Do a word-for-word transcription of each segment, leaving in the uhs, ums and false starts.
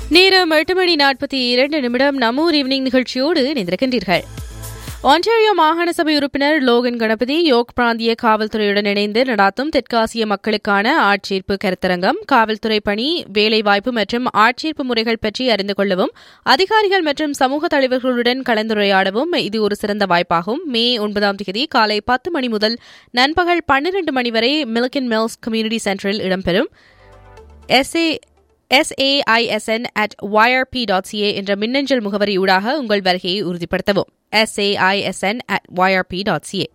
நேரம் எட்டு மணி நாற்பத்தி இரண்டு நிமிடம் நம்மூர் ஈவினிங் நிகழ்ச்சியோடு இணைந்திருக்கின்றீர்கள். ஒன்டாரியோ மாகாண சபை உறுப்பினர் லோகன் கணபதி யோக் பிராந்திய காவல்துறையுடன் இணைந்து நடாத்தும் தெற்காசிய மக்களுக்கான ஆட்சேர்ப்பு கருத்தரங்கம் காவல்துறை பணி, வேலைவாய்ப்பு மற்றும் ஆட்சேர்ப்பு முறைகள் பற்றி அறிந்து கொள்ளவும் அதிகாரிகள் மற்றும் சமூக தலைவர்களுடன் கலந்துரையாடவும் இது ஒரு சிறந்த வாய்ப்பாகும். மே ஒன்பதாம் தேதி காலை பத்து மணி முதல் நண்பகல் பன்னிரண்டு மணி வரை மில்கின் மில்ஸ் கம்யூனிட்டி சென்டரில் இடம்பெறும். S A சாய்ஸ்ன் at YRP dot CA என்ற மின்னஞ்சல் முகவரியூடாக உங்கள் வருகையை உறுதிப்படுத்தவும். சாய்ஸ்ன் அட் ஒய்ஆர்பி டாட் சிஏ.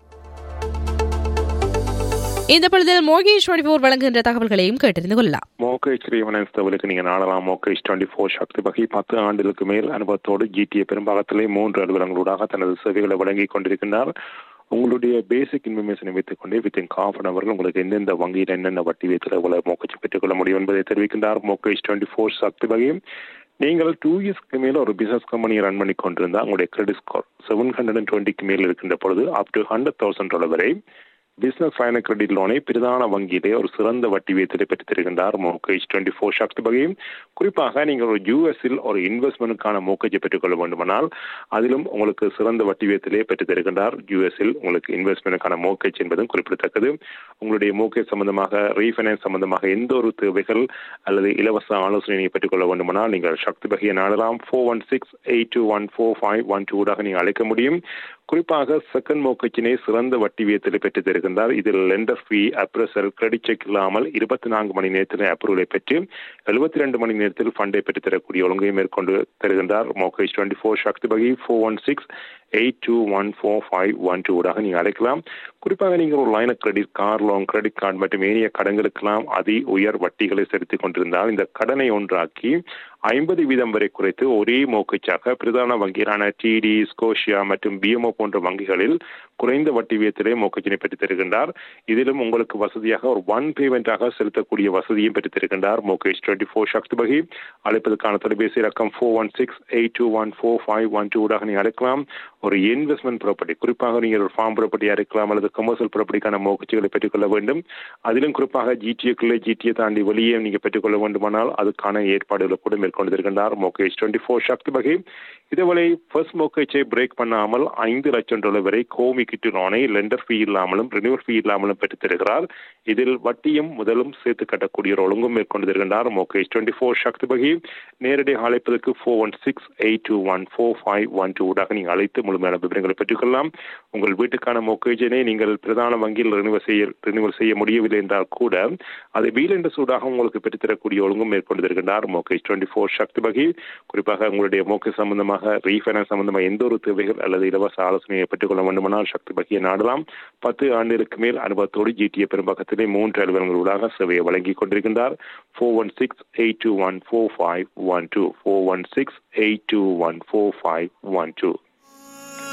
இந்த பொழுதில் மோர்கேஜ் டுவெண்ட்டி ஃபோர் வழங்குகின்ற தகவல்களையும் கேட்டறிந்து கொள்ளலாம். மோர்கேஜ் ரீஃபைனான்ஸ் தகவலுக்கு நீங்கள் நாடலாம். மோர்கேஜ் டுவெண்ட்டி ஃபோர் சக்தி வகை பத்து ஆண்டுகளுக்கு மேல் அனுபவத்தோடு ஜிடிஏ பெரும்பாகத்திலே மூன்று அலுவலங்களூடாக தனது சேவைகளை வழங்கிக் கொண்டிருக்கின்றார். உங்களுடைய பேசிக் இன்ஃபர்மேஷனை வைத்துக் கொண்டே வித்தின் ஹாஃப் அன் அவர்கள் உங்களுக்கு எந்தெந்த வங்கியில் என்னென்ன வட்டி வைத்து எவ்வளவு மோக்கேஜ் பெற்றுக்கொள்ள முடியும் என்பதை தெரிவிக்கின்றார். மோர்கேஜ் டுவெண்ட்டி ஃபோர் சக்தி வகையும் நீங்கள் டூ இயர்ஸ்க்கு மேல ஒரு பிசினஸ் கம்பெனியை ரன் பண்ணி கொண்டிருந்தால் உங்களுடைய credit score seven hundred and டுவெண்ட்டிக்கு மேல் இருக்கின்ற பொழுது up to hundred thousand dollar வரை பிசினஸ் ஃபைனான்ஸ் கிரெடிட் லோனை பிரதான வங்கியிலே ஒரு சிறந்த வட்டி வீதத்தை பெற்று தருகின்றார் மோர்கேஜ் டுவெண்ட்டி ஃபோர் சக்தி வகையும். குறிப்பாக நீங்கள் ஒரு யூஎஸ்இல் ஒரு இன்வெஸ்ட்மெண்ட்டுக்கான மோர்கேஜை பெற்றுக்கொள்ள வேண்டுமானால் அதிலும் உங்களுக்கு சிறந்த வட்டி வீதத்திலே பெற்று தருகின்றார். யூஎஸ்இல் உங்களுக்கு இன்வெஸ்ட்மெண்ட்டுக்கான மோர்கேஜ் என்பதும் குறிப்பிடத்தக்கது. உங்களுடைய மோர்கேஜ் சம்பந்தமாக ரீஃபைனான்ஸ் சம்பந்தமாக எந்த ஒரு தேவைகள் அல்லது இலவச ஆலோசனையை பெற்றுக்கொள்ள வேண்டுமானால் நீங்கள் சக்தி வகையை நாடலாம். Four one six eight two one four five one டூடாக நீங்கள் அழைக்க முடியும். குறிப்பாக செகண்ட் மோர்கேஜினை சிறந்த வட்டி வீதத்தில் பெற்று தருகின்றார். இதில் லெண்டர் ஃபீ, அப்ரசல், கிரெடிட் செக் இல்லாமல் இருபத்தி நான்கு மணி நேரத்தில் அப்ரூவலை பெற்று எழுபத்தி ரெண்டு மணி நேரத்தில் ஃபண்டை பெற்று தரக்கூடிய ஒழுங்கை மேற்கொண்டு தருகின்றார். மோர்கேஜ் டுவெண்ட்டி ஃபோர் சக்தி வகை four one six eight two one four five one டூடாக நீங்கள் அழைக்கலாம். குறிப்பாக நீங்கள் ஒரு line credit, car loan, credit card மற்றும் ஏனைய கடன்களுக்கெல்லாம் அதி உயர் வட்டிகளை செலுத்திக் கொண்டிருந்தால் இந்த கடனை ஒன்றாக்கி ஐம்பது வீதம் வரை குறைத்து ஒரே மோர்கேஜாக பிரதான வங்கிகளான டிடி, ஸ்கோஷியா மற்றும் பிஎம்ஓ போன்ற வங்கிகளில் குறைந்த வட்டி வீதத்திலே மோர்கேஜினை பெற்றுத் தருகின்றார். இதிலும் உங்களுக்கு வசதியாக ஒரு ஒன் பேமெண்டாக செலுத்தக்கூடிய வசதியும் பெற்றுத் தருகின்றார். மோர்கேஜ் டுவெண்ட்டி ஃபோர் சக்தி வகை அழைப்பதற்கான தொலைபேசி இலக்கம் four one six eight two one four five one டூடாக நீங்கள் அழைக்கலாம். ஒரு இன்வெஸ்ட்மெண்ட் ப்ராப்பர்ட்டி, குறிப்பாக நீங்கள் ஒரு ஃபார்ம் ப்ராப்பர்ட்டியாக இருக்கலாம் அல்லது கமர்ஷியல் ப்ராப்பர்ட்டிக்கான மோர்கேஜ்களை பெற்றுக்கொள்ள வேண்டும். அதிலும் குறிப்பாக ஜிடிஏக்குள்ளே ஜிடிஏ தாண்டி வெளியே நீங்கள் பெற்றுக்கொள்ள வேண்டுமானால் அதுக்கான ஏற்பாடுகளை கூட மேற்கொண்டு இருக்கின்றார். மோர்கேஜ் டுவெண்ட்டி ஃபோர் சக்தி வகை இதேவேளை ஃபர்ஸ்ட் மோர்கேஜை பிரேக் பண்ணாமல் ஐந்து லட்சம் டாலர் வரை கோமி கிட்டு லோனை லெண்டர் ஃபீ இல்லாமலும் ரினியூவல் ஃபீ இல்லாமலும் பெற்றுத் தருகிறார். இதில் வட்டியும் முதலும் சேர்த்து கட்டக்கூடிய ஒரு ஒழுங்கும் மேற்கொண்டு தருகின்றார். மோர்கேஜ் டுவெண்ட்டி ஃபோர் சக்தி வகை நேரடியாக அழைப்பதற்கு four one six eight two one four five one டூடாக நீங்கள் அழைத்து முழுமையான விவரங்களை பெற்றுக்கொள்ளலாம். உங்கள் வீட்டுக்கான மோர்கேஜினை நீங்கள் பிரதான வங்கியில் ரினியூவல் செய்ய ரினியூவல் செய்ய முடியவில்லை என்றால் கூட அதை வீல் என்ற சூடாக உங்களுக்கு பெற்றுத்தரக்கூடிய ஒழுங்கும் மேற்கொண்டு தருகின்றார். மோர்கேஜ் டுவெண்ட்டி ஃபோர் சக்தி வகை குறிப்பாக உங்களுடைய மோர்கேஜ் சம்பந்தமாக ரீஃபைனான்ஸ் சம்பந்தமாக எந்த ஒரு தேவைகள் அல்லது இலவச ஆலோசனையை பெற்றுக்கொள்ள வேண்டுமானால் சக்தி வகையை நாடலாம். பத்து ஆண்டுகளுக்கு மேல் அனுபவத்தோடு ஜிடிஏ பெரும்பாக்கத்திலே மூன்று அலுவலங்களூடாக சேவையை வழங்கிக் கொண்டிருக்கின்றார். Four one six eight two one four five one two four one six eight two one four five one two.